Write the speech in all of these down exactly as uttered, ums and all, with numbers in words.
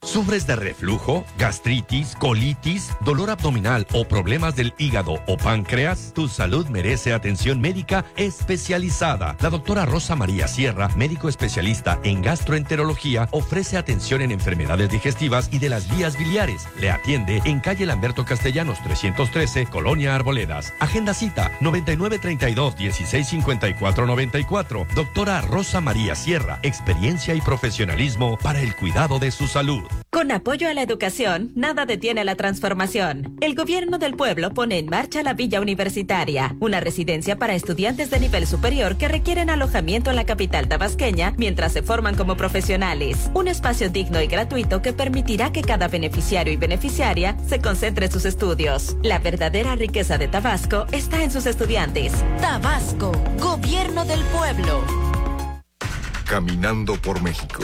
¿Sufres de reflujo, gastritis, colitis, dolor abdominal o problemas del hígado o páncreas? Tu salud merece atención médica especializada. La doctora Rosa María Sierra, médico especialista en gastroenterología, ofrece atención en enfermedades digestivas y de las vías biliares. Le atiende en calle Lamberto Castellanos trescientos trece, Colonia Arboledas. Agenda cita noventa y nueve treinta y dos, dieciséis cincuenta y cuatro noventa y cuatro. Doctora Rosa María Sierra, experiencia y profesionalismo para el cuidado de su salud. Con apoyo a la educación, nada detiene la transformación. El gobierno del pueblo pone en marcha la Villa Universitaria, una residencia para estudiantes de nivel superior que requieren alojamiento en la capital tabasqueña mientras se forman como profesionales. Un espacio digno y gratuito que permitirá que cada beneficiario y beneficiaria se concentre en sus estudios. La verdadera riqueza de Tabasco está en sus estudiantes. Tabasco, gobierno del pueblo. Caminando por México.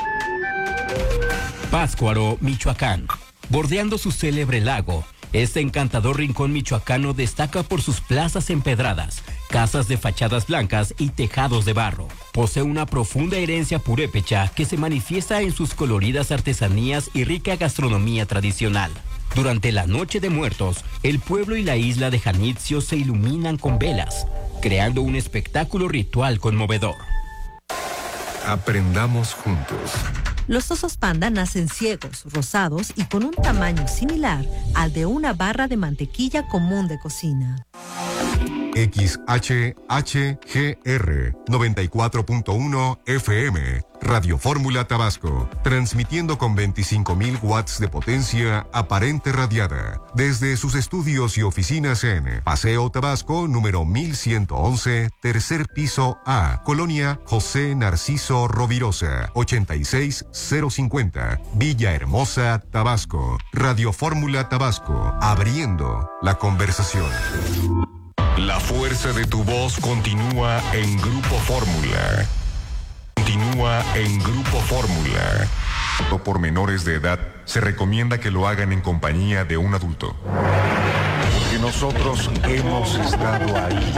Pátzcuaro, Michoacán. Bordeando su célebre lago, este encantador rincón michoacano destaca por sus plazas empedradas, casas de fachadas blancas y tejados de barro. Posee una profunda herencia purépecha que se manifiesta en sus coloridas artesanías y rica gastronomía tradicional. Durante la Noche de Muertos, el pueblo y la isla de Janitzio se iluminan con velas, creando un espectáculo ritual conmovedor. Aprendamos juntos. Los osos panda nacen ciegos, rosados y con un tamaño similar al de una barra de mantequilla común de cocina. X H H G R noventa y cuatro punto uno F M, Radio Fórmula Tabasco, transmitiendo con veinticinco mil watts de potencia aparente radiada, desde sus estudios y oficinas en Paseo Tabasco, número mil ciento once, tercer piso A, Colonia José Narciso Rovirosa, ochenta y seis cero cincuenta, Villahermosa, Tabasco. Radio Fórmula Tabasco, abriendo la conversación. La fuerza de tu voz continúa en Grupo Fórmula. Continúa en Grupo Fórmula. Por menores de edad, se recomienda que lo hagan en compañía de un adulto. Porque nosotros hemos estado ahí.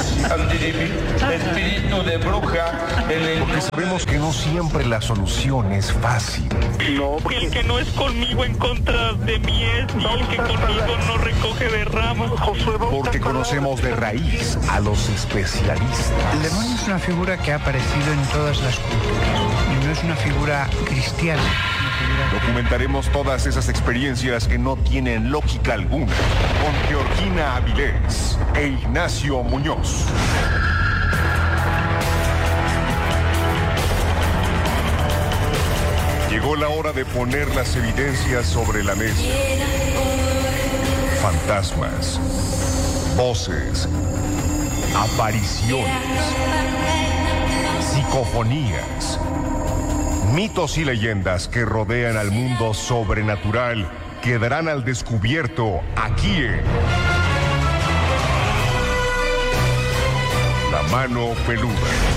Espíritu de bruja. Porque sabemos que no siempre la solución es fácil. No, porque el que no es conmigo en contra de mí es, y el que conmigo no recoge de ramas. Porque conocemos de raíz a los especialistas. El demonio es una figura que ha aparecido en todas las culturas y no es una figura cristiana. Documentaremos todas esas experiencias que no tienen lógica alguna con Georgina Avilés e Ignacio Muñoz. Llegó la hora de poner las evidencias sobre la mesa. Fantasmas, voces, apariciones, psicofonías, mitos y leyendas que rodean al mundo sobrenatural quedarán al descubierto aquí en La Mano Peluda.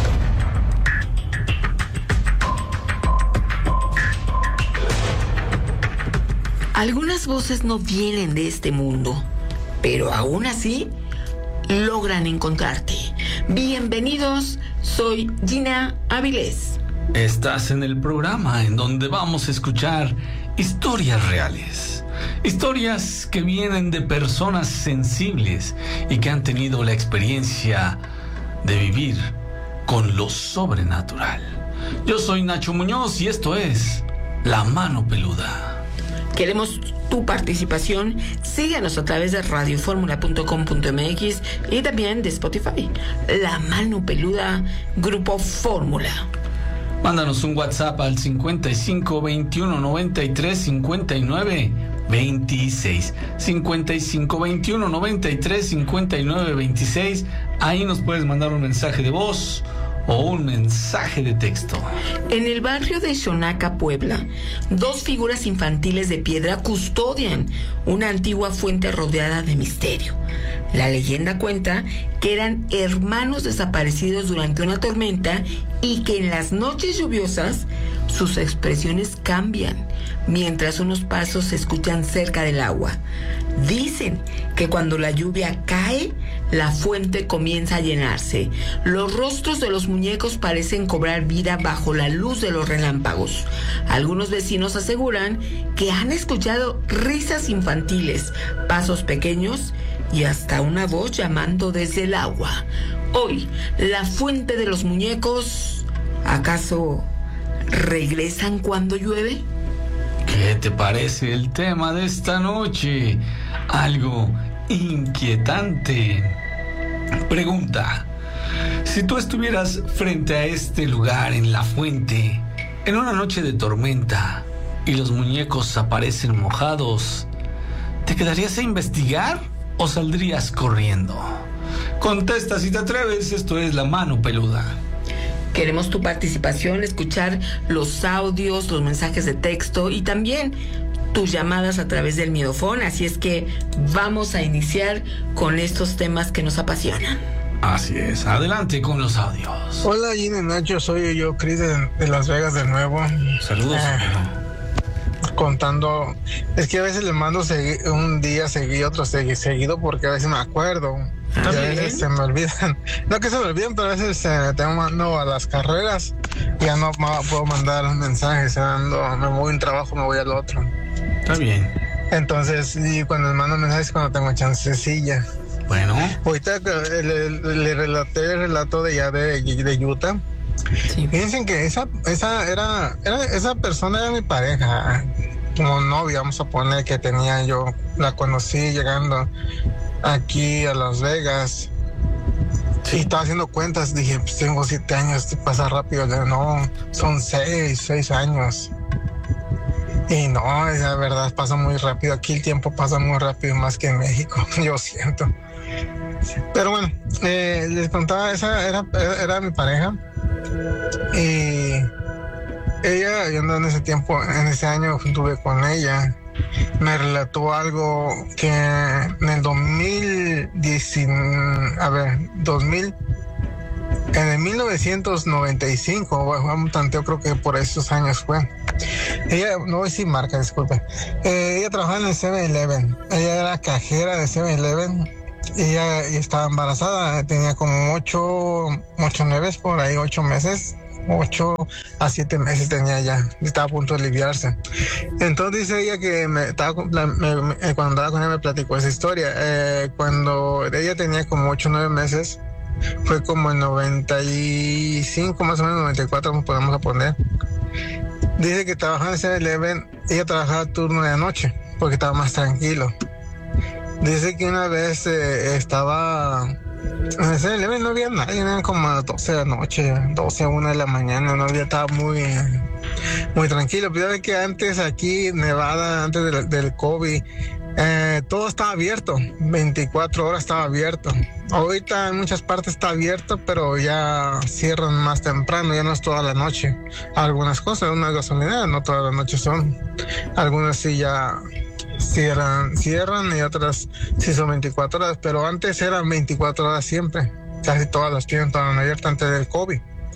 Algunas voces no vienen de este mundo, pero aún así logran encontrarte. Bienvenidos, soy Gina Avilés. Estás en el programa en donde vamos a escuchar historias reales. Historias que vienen de personas sensibles y que han tenido la experiencia de vivir con lo sobrenatural. Yo soy Nacho Muñoz y esto es La Mano Peluda. Queremos tu participación. Síguenos a través de radio fórmula punto com punto m x y también de Spotify. La Mano Peluda, Grupo Fórmula. Mándanos un WhatsApp al cincuenta y cinco veintiuno noventa y tres cincuenta y nueve veintiséis. cincuenta y cinco veintiuno noventa y tres cincuenta y nueve veintiséis. Ahí nos puedes mandar un mensaje de voz o un mensaje de texto. En el barrio de Xonaca, Puebla, dos figuras infantiles de piedra custodian una antigua fuente rodeada de misterio. La leyenda cuenta que eran hermanos desaparecidos durante una tormenta y que en las noches lluviosas sus expresiones cambian mientras unos pasos se escuchan cerca del agua. Dicen que cuando la lluvia cae, la fuente comienza a llenarse. Los rostros de los muñecos parecen cobrar vida bajo la luz de los relámpagos. Algunos vecinos aseguran que han escuchado risas infantiles, pasos pequeños y hasta una voz llamando desde el agua. Hoy, la fuente de los muñecos, ¿acaso regresan cuando llueve? ¿Qué te parece el tema de esta noche? Algo inquietante. Pregunta: si tú estuvieras frente a este lugar en la fuente, en una noche de tormenta, y los muñecos aparecen mojados, ¿te quedarías a investigar o saldrías corriendo? Contesta si te atreves, esto es La Mano Peluda. Queremos tu participación, escuchar los audios, los mensajes de texto y también tus llamadas a través del Miedofón. Así es que vamos a iniciar con estos temas que nos apasionan. Así es, adelante con los audios. Hola Gina y Nacho, soy yo, Cris de, de Las Vegas de nuevo. Saludos. Eh, contando, es que a veces le mando segui- un día seguido, otro segui- seguido porque a veces me acuerdo. Y a veces se me olvidan. No que se me olviden, pero a veces eh, tengo mando a las carreras. Ya no ma- puedo mandar mensajes. Ando, me voy a un trabajo, me voy al otro. Está bien. Entonces, y cuando les mando mensajes, cuando tengo chancecilla. Bueno. Ahorita le, le, le relaté el relato de ya de, de Utah. Sí. Fíjense que esa, esa era, era, esa persona era mi pareja. Como novia, vamos a poner, que tenía yo. La conocí llegando aquí a Las Vegas. Sí. Y estaba haciendo cuentas, dije, pues tengo siete años, esto pasa rápido. Le digo, no, son seis, seis años. Y no, es la verdad, pasa muy rápido. Aquí el tiempo pasa muy rápido, más que en México, yo siento. Pero bueno, eh, les contaba, esa era, era mi pareja. Y ella, yo en ese tiempo, en ese año estuve con ella. Me relató algo que en el dos mil diez, a ver, dos mil, en el mil novecientos noventa y cinco, bueno, un tanteo, creo que por esos años fue. Ella, no voy a decir marca, disculpe. Eh, ella trabajaba en el seven eleven. Ella era cajera de seven eleven. Ella estaba embarazada, tenía como ocho, ocho, nueve, por ahí, ocho meses. Ocho a siete meses tenía ya, estaba a punto de aliviarse. Entonces dice ella que me, estaba, me, me, cuando andaba con ella me platicó esa historia. Eh, cuando ella tenía como ocho o nueve meses, fue como en noventa y cinco, más o menos noventa y cuatro, nos podemos poner. Dice que trabajaba en seven eleven, ella trabajaba turno de la noche, porque estaba más tranquilo. Dice que una vez eh, estaba... en el seven eleven no había nadie, eran como a doce de la noche, doce a una de la mañana, no había, estaba muy, muy tranquilo. Pero ya ve que antes aquí, Nevada, antes del, del COVID, eh, todo estaba abierto, veinticuatro horas estaba abierto. Ahorita en muchas partes está abierto, pero ya cierran más temprano, ya no es toda la noche. Algunas cosas, una gasolinera, no toda la noche son. Algunas sí ya cierran, cierran y otras sí son veinticuatro horas, pero antes eran veinticuatro horas siempre. Casi todas las tiendas estaban abiertas antes del COVID.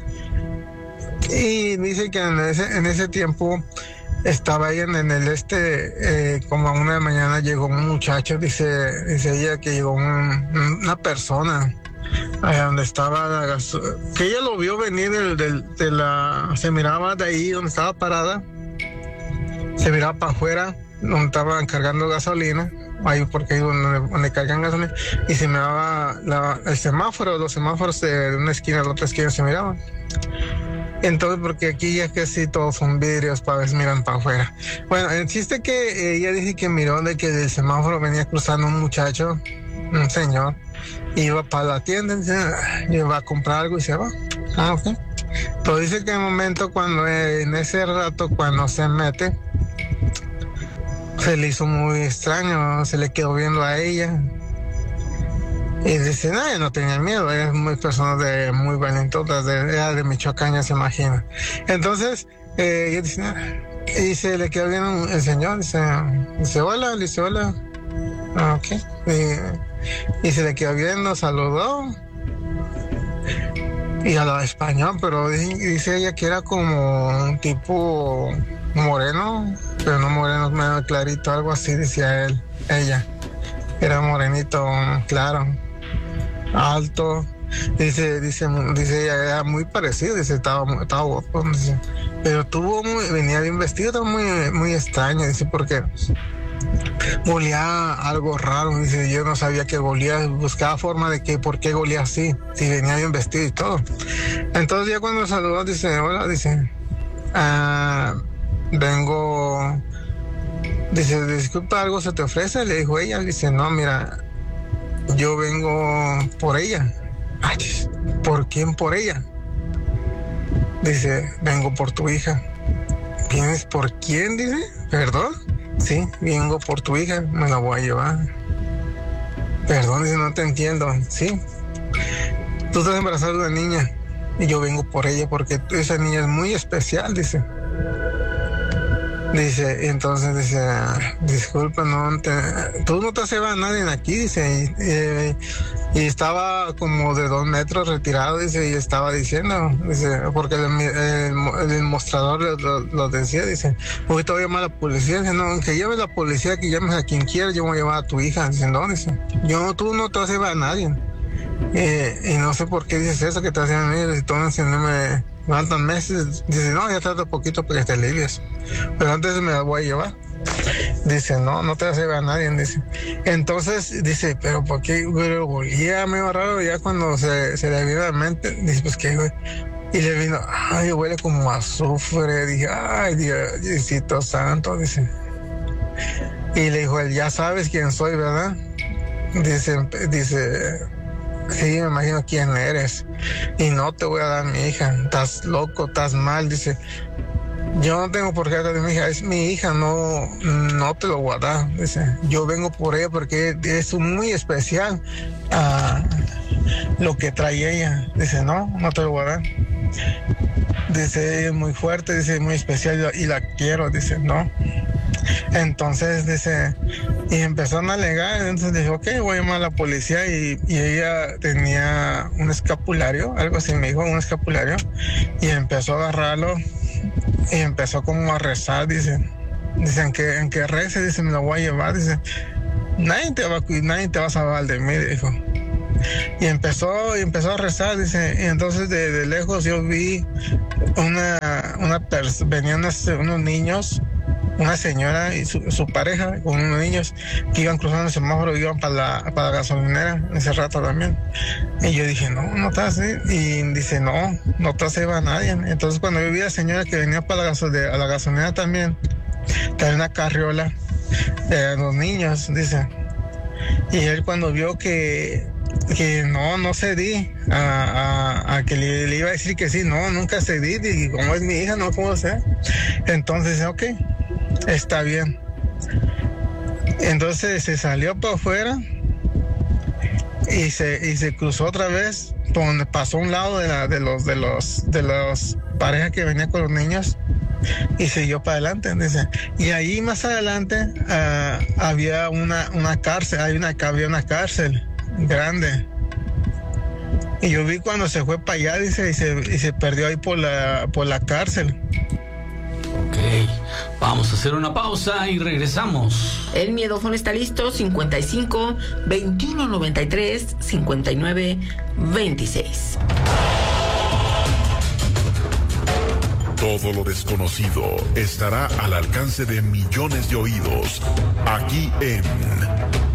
Y dice que en ese, en ese tiempo estaba ahí en, en el este, eh, como a una de la mañana llegó un muchacho, dice, dice ella que llegó un, una persona allá donde estaba la gaso- que ella lo vio venir del, del, de la, se miraba de ahí donde estaba parada, se miraba para afuera donde estaban cargando gasolina, ahí porque ahí donde, donde cargan gasolina, y se miraba la, el semáforo, los semáforos de una esquina a la otra esquina se miraban. Entonces, porque aquí ya casi todos son vidrios, para ver si miran para afuera. Bueno, el chiste que ella dice que miró de que del semáforo venía cruzando un muchacho, un señor, iba para la tienda, dice, iba a comprar algo y se va. Ah, ok. Pero dice que en el momento cuando, en ese rato, cuando se mete, se le hizo muy extraño, se le quedó viendo a ella. Y dice, no, ella no tenía miedo, ella es muy persona de muy valentotas, de, era de Michoacán, ya se imagina. Entonces, eh, ella dice, ah, y se le quedó viendo el señor, dice, dice hola, dice hola. Ah, ok. Y, y se le quedó viendo, saludó. Y hablaba español, pero dice, dice ella que era como un tipo moreno, pero no moreno, medio clarito, algo así, decía él, ella. Era morenito, claro. alto. Dice, dice, dice, era muy parecido, dice, estaba, estaba guapo, dice, pero tuvo muy, venía bien vestido, estaba muy, muy extraño, dice, porque golía algo raro, dice, yo no sabía que golía, buscaba forma de que, por qué golía así, si venía bien vestido y todo. Entonces ya cuando saludó, dice, hola, dice, ah, vengo, dice, disculpa, algo se te ofrece, le dijo ella, dice, no, mira, yo vengo por ella. Ay, ¿por quién por ella? Dice, vengo por tu hija. ¿Vienes por quién? Dice, ¿perdón? Sí, vengo por tu hija, me la voy a llevar. Perdón, dice, no te entiendo. Sí, tú estás embarazada de una niña y yo vengo por ella porque esa niña es muy especial, dice. Dice, entonces dice, disculpa, no te, tú no te has llevado a nadie aquí, dice, y, y, y estaba como de dos metros retirado, dice, y estaba diciendo, dice, porque el, el, el mostrador lo, lo decía, dice, hoy te voy a llamar a la policía, dice, no, aunque lleve la policía, que llames a quien quiera, yo voy a llevar a tu hija, dice, no, dice, yo, tú no te has llevado a nadie, eh, y no sé por qué dices eso, que te hacen a mí, si no me faltan meses, dice, no, ya trata poquito para que te alivies, pero antes me la voy a llevar. Dice, no, no te vas a llevar a nadie, dice. Entonces, dice, pero ¿por qué? Pero volía medio raro ya cuando se, se le vino a la mente, dice, pues qué, güey. Y le vino, ay, huele como a azufre, dije, ay, Dios, Diosito santo, dice. Y le dijo, él, ya sabes quién soy, ¿verdad? Dice, dice, sí, me imagino quién eres. Y no te voy a dar a mi hija. Estás loco, estás mal. Dice, yo no tengo por qué darle a mi hija. Es mi hija, no, no te lo voy a dar. Dice, yo vengo por ella porque es muy especial uh, lo que trae ella. Dice, no, no te lo voy a dar. Dice, es muy fuerte, dice, muy especial y la quiero. Dice, no. Entonces dice, y empezaron a alegar, entonces dijo, ok, voy a llamar a la policía y, y ella tenía un escapulario, algo así me dijo, un escapulario, y empezó a agarrarlo y empezó como a rezar, dice, dicen que en que rece, dice, me lo voy a llevar, dice, nadie te va a cuidar, nadie te va a salvar de mí, dijo. Y empezó, y empezó a rezar, dice, y entonces de, de lejos yo vi una, una pers- venían unos, unos niños, una señora y su, su pareja con unos niños que iban cruzando el semáforo y iban para la, para la gasolinera ese rato también. Y yo dije, no, no te hace. Y dice, no, no te hace a nadie. Entonces cuando yo vi a la señora que venía para la, gaso, de, a la gasolinera también, traía una carriola de los niños, dice. Y él cuando vio que que no, no cedí a, a, a que le, le iba a decir que sí, no, nunca cedí, y como es mi hija, no puedo ser. Entonces, ok, está bien. Entonces se salió para afuera y se, y se cruzó otra vez, donde pasó a un lado de, la, de los de los de los parejas que venían con los niños y siguió para adelante, dice. Y ahí más adelante uh, había una, una cárcel, hay una, había una cárcel grande. Y yo vi cuando se fue para allá, dice, y se, y se perdió ahí por la, por la cárcel. Ok, vamos a hacer una pausa y regresamos. El miedófono está listo, cincuenta y cinco, veintiuno noventa y tres, cincuenta y nueve, veintiséis. Todo lo desconocido estará al alcance de millones de oídos, aquí en